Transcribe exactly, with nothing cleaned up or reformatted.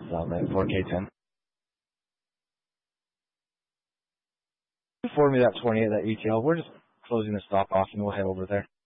Um, at four K ten. Forward me that twenty-eight, that E T L. We're just closing the stop off and we'll head over there.